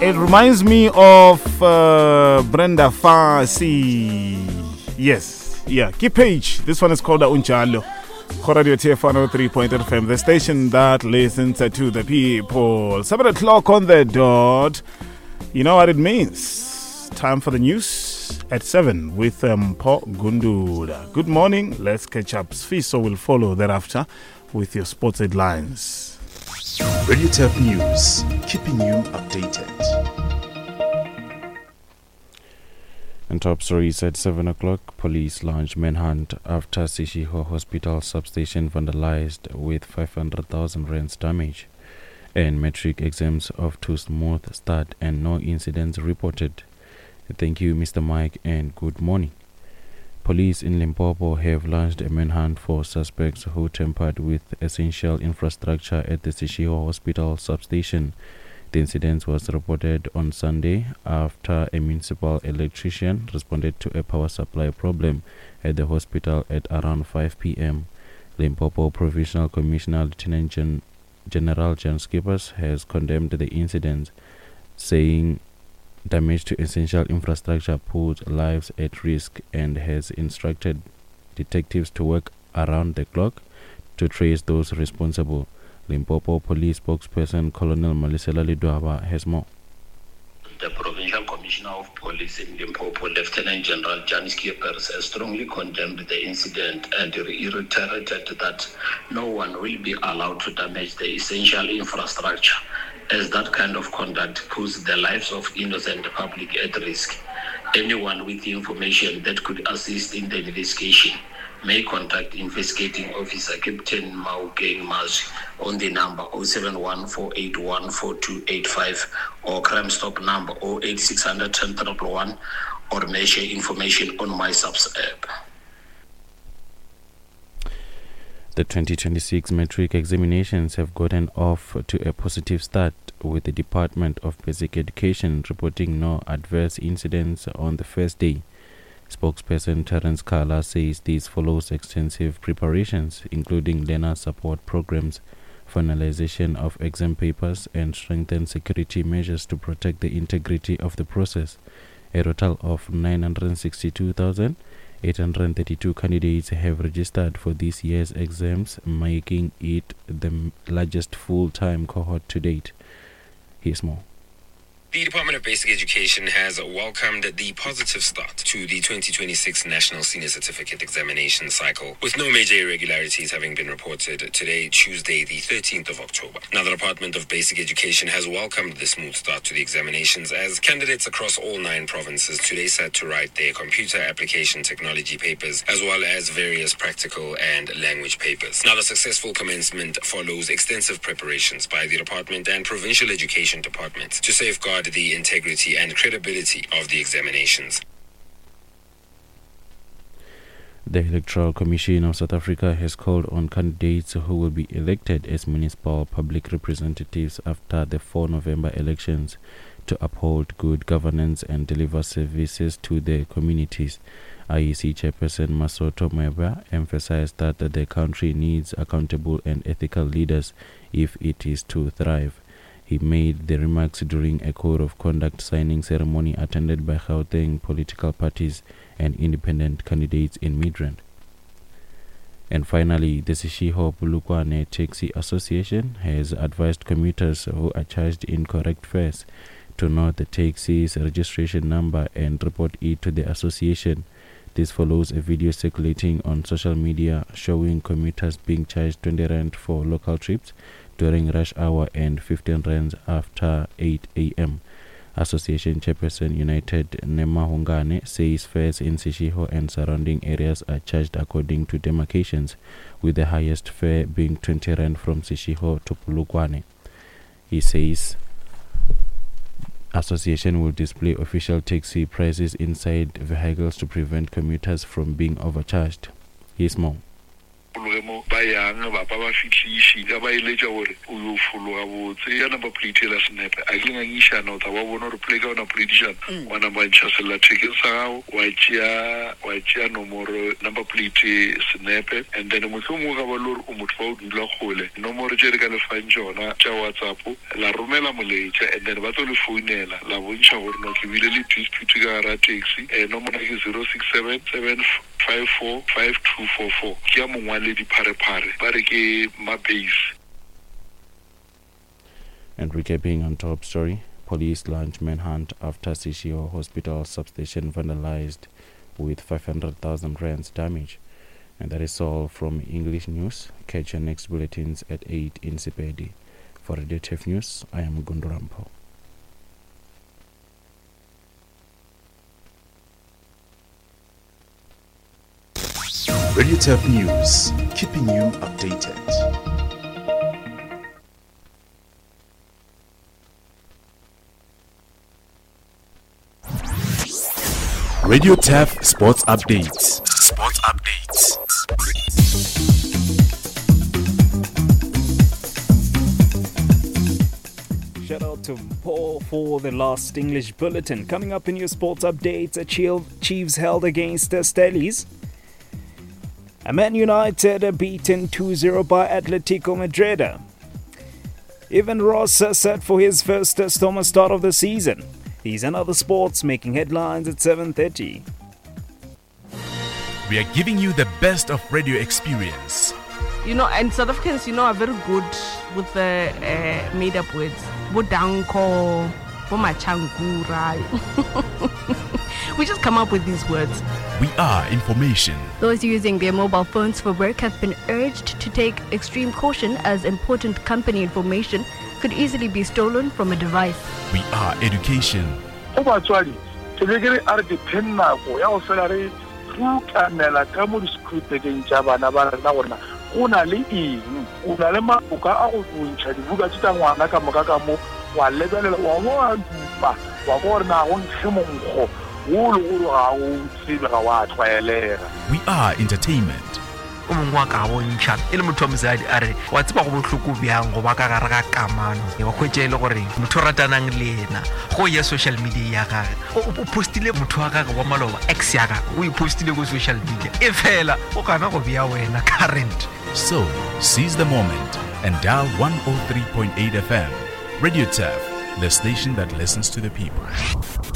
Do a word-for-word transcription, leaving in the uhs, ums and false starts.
It reminds me of uh, Brenda Fassie. Yes, yeah. Key page. This one is called Unchalo. Radio T F one oh three point eight F M, the station that listens to the people. Seven o'clock on the dot. You know what it means. Time for the news at seven with um, Paul Gundula. Good morning. Let's catch up. Sfiso will follow thereafter with your sports headlines. Radio T F News, keeping you updated. And top stories at seven o'clock. Police launch manhunt after Sishiho Hospital substation vandalized with five hundred thousand rands damage. And metric exams off to smooth start and no incidents reported. Thank you, Mister Mike, and good morning. Police in Limpopo have launched a manhunt for suspects who tampered with essential infrastructure at the Sishiho Hospital substation. The incident was reported on Sunday after a municipal electrician responded to a power supply problem at the hospital at around five p.m. Limpopo Provincial Commissioner Lieutenant Gen- General Jan Skippers has condemned the incident, saying damage to essential infrastructure puts lives at risk, and has instructed detectives to work around the clock to trace those responsible. Limpopo Police spokesperson Colonel Malisela Lidwaba has more. The Provincial Commissioner of Police in Limpopo, Lieutenant General Jan Skippers, has strongly condemned the incident and reiterated that no one will be allowed to damage the essential infrastructure, as that kind of conduct puts the lives of innocent public at risk. Anyone with information that could assist in the investigation may contact investigating officer Captain Maukeng Mazi on the number zero seven one four eight one four two eight five or Crime Stop number zero eight six zero zero one one one, or may share information on MySubs app. The twenty twenty-six metric examinations have gotten off to a positive start, with the Department of Basic Education reporting no adverse incidents on the first day. Spokesperson Terence Kala says this follows extensive preparations, including learner support programs, finalization of exam papers, and strengthened security measures to protect the integrity of the process. A total of nine hundred sixty-two thousand eight hundred thirty-two candidates have registered for this year's exams, making it the largest full-time cohort to date. Here's more. The Department of Basic Education has welcomed the positive start to the twenty twenty-six National Senior Certificate Examination cycle, with no major irregularities having been reported today, Tuesday, the thirteenth of October. Now, the Department of Basic Education has welcomed the smooth start to the examinations, as candidates across all nine provinces today sat to write their computer application technology papers, as well as various practical and language papers. Now, the successful commencement follows extensive preparations by the Department and Provincial Education Departments to safeguard the integrity and credibility of the examinations. The Electoral Commission of South Africa has called on candidates who will be elected as municipal public representatives after the fourth of November elections to uphold good governance and deliver services to their communities. I E C Chairperson Masoto Mweba emphasized that the country needs accountable and ethical leaders if it is to thrive. He made the remarks during a code of conduct signing ceremony attended by Gauteng political parties and independent candidates in Midrand. And finally, the Sishiho Polokwane Taxi Association has advised commuters who are charged incorrect fares to note the taxi's registration number and report it to the association. This follows a video circulating on social media showing commuters being charged twenty rand for local trips during rush hour and fifteen rands after eight a.m. Association Chairperson United Nema Hungane says fares in Sishiho and surrounding areas are charged according to demarcations, with the highest fare being twenty rand from Sishiho to Polokwane. He says association will display official taxi prices inside vehicles to prevent commuters from being overcharged. Here's more. By yang ba pa ba fitlishi ka ba iletsa gore o yo fologa botse ya number plate la snap a ke ngangishana o taba bona re play ka ona politician wa number nchasela tickets sao wa tsia wa tsia nomoro number plate snap and then mo tsomo ga ba lor o motho ba o dula gole nomoro je re ka le fang jona tsa WhatsApp la romela moletsa and then ba tlo le founela la bontsha gore no ke bile le dispute ka ra taxi eh nomoro ke zero six seven seven five four five two four four ke ya mongwale di pare pare ba re ke ma base. And recapping on top story, police launch manhunt after C C O hospital substation vandalized with five hundred thousand rands damage. And that is all from English News. Catch your next bulletins at eight in Sepedi. For Radio T F News, I am Gundurampo. Radio T F News, keeping you updated. Radio T F Sports Updates. Sports Updates. Shout out to Paul for the last English bulletin. Coming up in your sports updates, a Chiefs held against the Stellies. A Man United are beaten two zero by Atletico Madrid. Evan Ross set for his first Stormer start of the season. These and other sports making headlines at seven thirty. We are giving you the best of radio experience. You know, and South Africans, you know, are very good with the uh, made-up words. Bodanko, Bomachangura. We just come up with these words. We are information. Those using their mobile phones for work have been urged to take extreme caution as important company information could easily be stolen from a device. We are education. Obatswadi, tebegere are depend nako ya go fela re rukanela ka mo diskripteng tsa bana ba rena gorna una le eng una le maboka a go bontšha dibuka tsa ngwana ka moka ka mo wa lebelela wa mo a dupa wa gorna go ntshemonggo wo lo go ga o tsebe ga wa tshwaelega. We are entertainment. o mongwe wa ka bontšha e le motho wa mosadi a re wa tseba go botlhoko bjang go ba ka gare ga kamano wa khwetse le gore motho o ratanang le ena go ya social media ya gage o postile motho wa gage wa maloba ex ya gage o ipostile go social media e fela o kana go bia wena current. So seize the moment and dial one oh three point eight F M. Radio T F, the station that listens to the people.